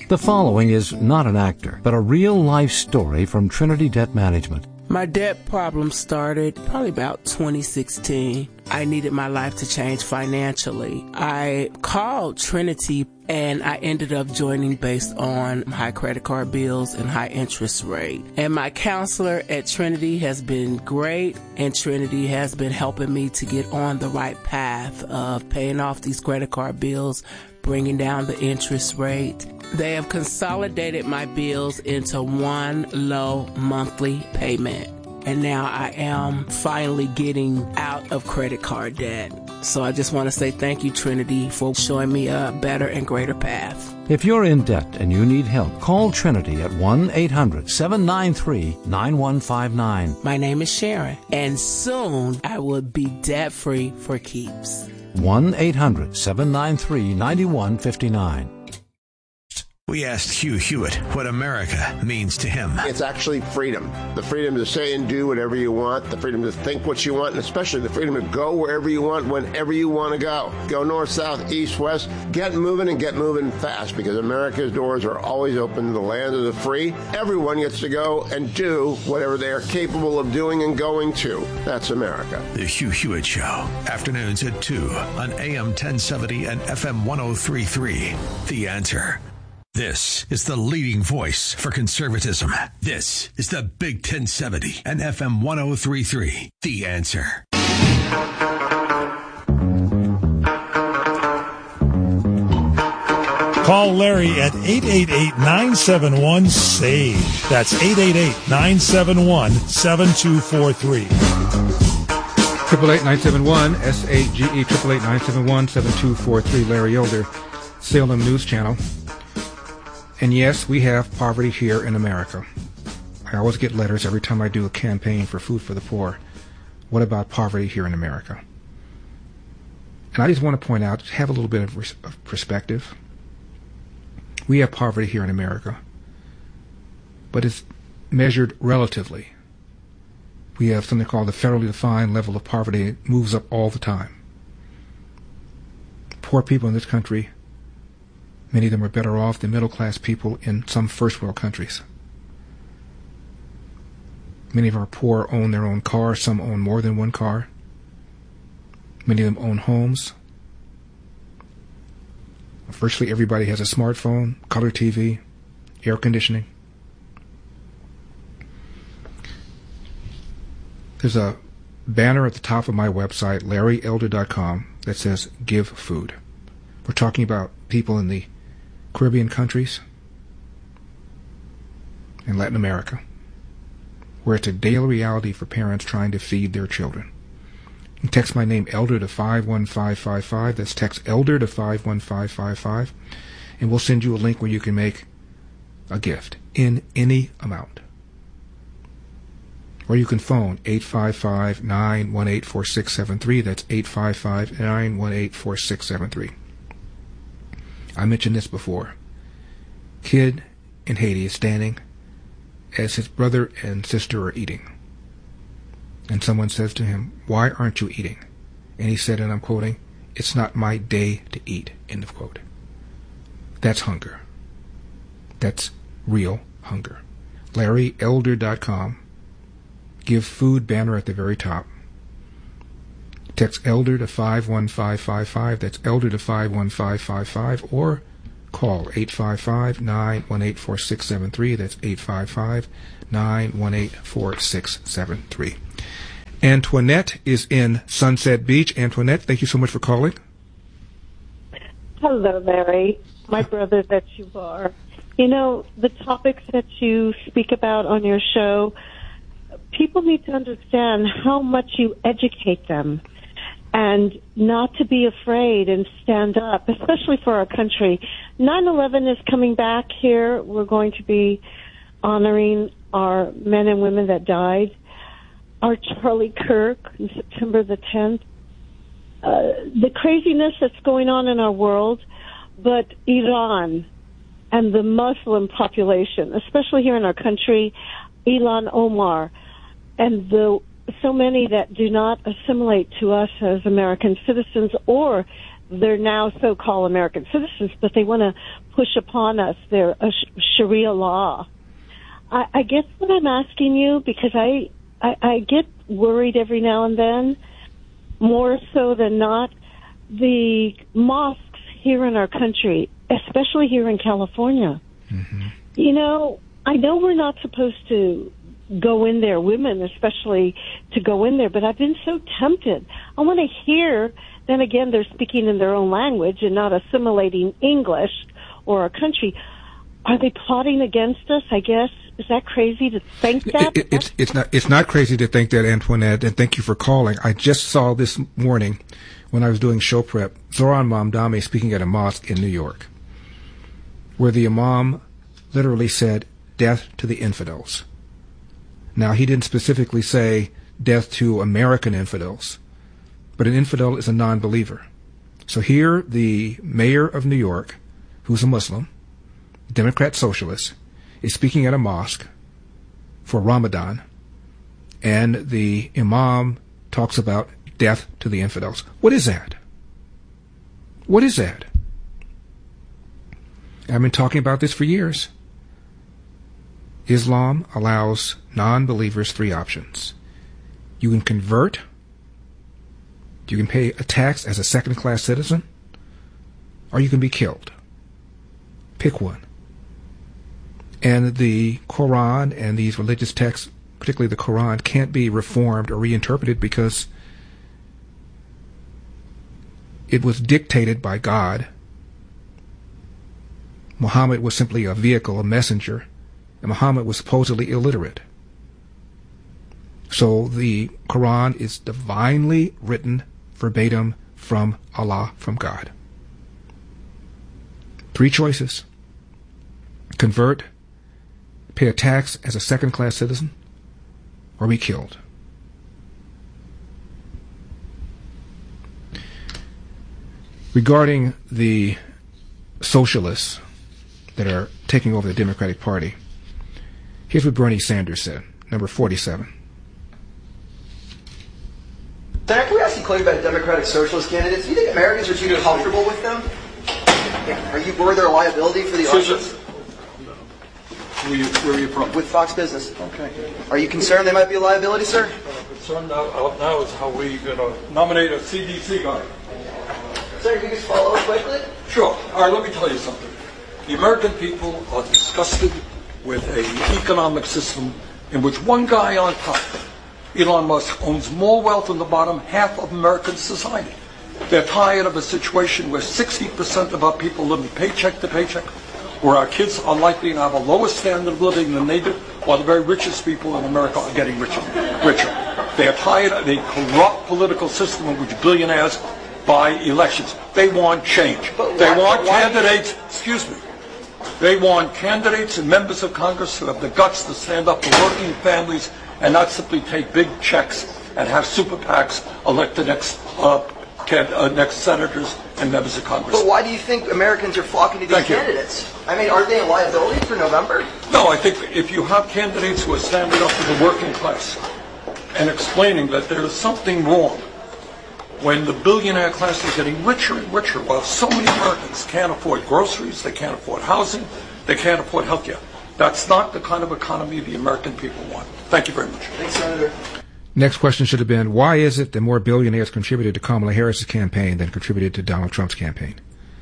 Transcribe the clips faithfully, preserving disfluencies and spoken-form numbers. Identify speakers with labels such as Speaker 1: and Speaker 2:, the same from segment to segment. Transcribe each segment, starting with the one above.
Speaker 1: The following is not an actor, but a real-life story from Trinity Debt Management.
Speaker 2: My debt problem started probably about twenty sixteen. I needed my life to change financially. I called Trinity and I ended up joining based on high credit card bills and high interest rate. And my counselor at Trinity has been great, and Trinity has been helping me to get on the right path of paying off these credit card bills, bringing down the interest rate. They have consolidated my bills into one low monthly payment. And now I am finally getting out of credit card debt. So I just want to say thank you, Trinity, for showing me a better and greater path.
Speaker 1: If you're in debt and you need help, call Trinity at one eight hundred seven nine three nine one five nine.
Speaker 2: My name is Sharon, and soon I will be debt-free for keeps.
Speaker 1: one eight hundred seven nine three nine one five nine.
Speaker 3: We asked Hugh Hewitt what America means to him.
Speaker 4: It's actually freedom. The freedom to say and do whatever you want, the freedom to think what you want, and especially the freedom to go wherever you want, whenever you want to go. Go north, south, east, west. Get moving and get moving fast, because America's doors are always open to the land of the free. Everyone gets to go and do whatever they are capable of doing and going to. That's America.
Speaker 3: The Hugh Hewitt Show, afternoons at two on A M ten seventy and F M one oh three point three. The Answer. This is the leading voice for conservatism. This is the Big ten seventy and F M one oh three point three. The Answer.
Speaker 5: Call Larry at eight eight eight nine seven one S A G E. That's eight eight eight nine seven one seven two four three.
Speaker 6: Triple eight nine seven one S A G E. Triple eight nine seven one seven two four three. Larry Elder, Salem News Channel. And yes, we have poverty here in America. I always get letters every time I do a campaign for Food for the Poor. What about poverty here in America? And I just want to point out, have a little bit of, res- of perspective. We have poverty here in America, but it's measured relatively. We have something called the federally defined level of poverty. It moves up all the time. Poor people in this country, many of them are better off than middle-class people in some first-world countries. Many of our poor own their own cars. Some own more than one car. Many of them own homes. Virtually everybody has a smartphone, color T V, air conditioning. There's a banner at the top of my website, larry elder dot com, that says Give Food. We're talking about people in the Caribbean countries and Latin America, where it's a daily reality for parents trying to feed their children. You can text my name Elder to five one five five five. That's text Elder to five one five five five, and we'll send you a link where you can make a gift in any amount. Or you can phone eight five five nine one eight four six seven three. That's eight five five nine one eight four six seven three. I mentioned this before. Kid in Haiti is standing as his brother and sister are eating. And someone says to him, "Why aren't you eating?" And he said, and I'm quoting, "It's not my day to eat," end of quote. That's hunger. That's real hunger. larry elder dot com. Give Food banner at the very top. Text Elder to five one five five five. That's Elder to five one five five five. Or call eight five five nine one eight four six seven three. That's eight five five nine one eight four six seven three. Antoinette is in Sunset Beach. Antoinette, thank you so much for calling.
Speaker 7: Hello, Larry. My brother that you are. You know, the topics that you speak about on your show, people need to understand how much you educate them and not to be afraid and stand up, especially for our country. nine eleven is coming back here. We're going to be honoring our men and women that died. Our Charlie Kirk on September the tenth. Uh, the craziness that's going on in our world, but Iran and the Muslim population, especially here in our country, Ilhan Omar, and the so many that do not assimilate to us as American citizens or they're now so-called American citizens, but they want to push upon us their uh, Sharia law. I, I guess what I'm asking you, because I, I, I get worried every now and then, more so than not, the mosques here in our country, especially here in California. Mm-hmm. You know, I know we're not supposed to go in there, women especially, to go in there, but I've been so tempted. I want to hear, then again, they're speaking in their own language and not assimilating English or our country. Are they plotting against us, I guess? Is that crazy to think that?
Speaker 6: It, it, it's, it's not it's not crazy to think that, Antoinette, and thank you for calling. I just saw this morning when I was doing show prep, Zoran Mamdani speaking at a mosque in New York, where the imam literally said, death to the infidels. Now, he didn't specifically say death to American infidels, but an infidel is a non-believer. So here, the mayor of New York, who's a Muslim, Democrat socialist, is speaking at a mosque for Ramadan, and the imam talks about death to the infidels. What is that? What is that? I've been talking about this for years. Islam allows non-believers three options. You can convert, you can pay a tax as a second-class citizen, or you can be killed. Pick one. And the Quran and these religious texts, particularly the Quran, can't be reformed or reinterpreted because it was dictated by God. Muhammad was simply a vehicle, a messenger, and Muhammad was supposedly illiterate. So the Quran is divinely written verbatim from Allah, from God. Three choices. Convert, pay a tax as a second-class citizen, or be killed. Regarding the socialists that are taking over the Democratic Party, here's what Bernie Sanders said, number forty-seven.
Speaker 8: Senator, can we ask you quickly about Democratic Socialist candidates? Do you think Americans are too comfortable with them? Are you worried they're a liability for the audience?
Speaker 9: Where are, you, where are you from?
Speaker 8: With Fox Business.
Speaker 9: Okay.
Speaker 8: Are you concerned they might be a liability, sir?
Speaker 9: I'm concerned now, now is how we going to nominate a C D C guy.
Speaker 8: Sir, can you just follow up quickly?
Speaker 9: Sure. All right, let me tell you something. The American people are disgusted with an economic system in which one guy on top, Elon Musk, owns more wealth than the bottom half of American society. They're tired of a situation where sixty percent of our people live paycheck to paycheck, where our kids are likely to have a lower standard of living than they do, while the very richest people in America are getting richer. richer. They are tired of a corrupt political system in which billionaires buy elections. They want change.
Speaker 8: But
Speaker 9: they
Speaker 8: why,
Speaker 9: want
Speaker 8: why
Speaker 9: candidates, excuse me, they want candidates and members of Congress who have the guts to stand up for working families and not simply take big checks and have super PACs elect the next uh, can, uh, next senators and members of Congress.
Speaker 8: But why do you think Americans are flocking to these
Speaker 9: Thank
Speaker 8: candidates?
Speaker 9: You.
Speaker 8: I mean, are they a liability for November?
Speaker 9: No, I think if you have candidates who are standing up for the working class and explaining that there is something wrong when the billionaire class is getting richer and richer while so many Americans can't afford groceries, they can't afford housing, they can't afford health care. That's not the kind of economy the American people want. Thank you very much.
Speaker 8: Thanks, Senator.
Speaker 6: Next question should have been, why is it that more billionaires contributed to Kamala Harris's campaign than contributed to Donald Trump's campaign?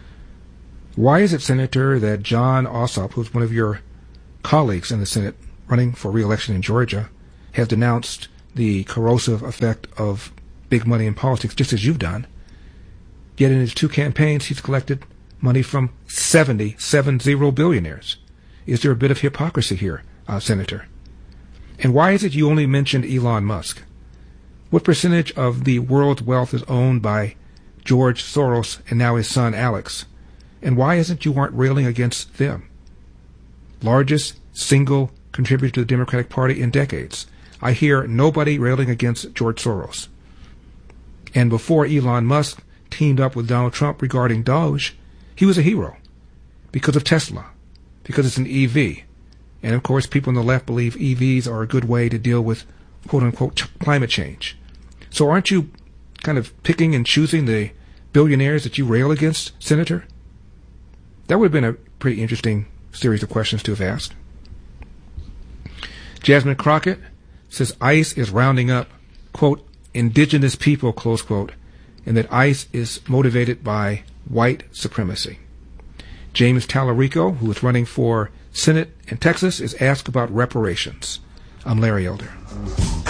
Speaker 6: Why is it, Senator, that Jon Ossoff, who's one of your colleagues in the Senate running for re-election in Georgia, has denounced the corrosive effect of big money in politics, just as you've done, yet in his two campaigns he's collected money from seventy, seven zero billionaires? Is there a bit of hypocrisy here, uh, Senator? And why is it you only mentioned Elon Musk? What percentage of the world's wealth is owned by George Soros and now his son Alex? And why isn't you aren't railing against them? Largest single contributor to the Democratic Party in decades. I hear nobody railing against George Soros. And before Elon Musk teamed up with Donald Trump regarding Doge, he was a hero because of Tesla, because it's an E V. And, of course, people on the left believe E Vs are a good way to deal with, quote-unquote, ch- climate change. So aren't you kind of picking and choosing the billionaires that you rail against, Senator? That would have been a pretty interesting series of questions to have asked. Jasmine Crockett says ICE is rounding up, quote, indigenous people, close quote, and that ICE is motivated by white supremacy. James Tallarico, who is running for Senate in Texas, is asked about reparations. I'm Larry Elder.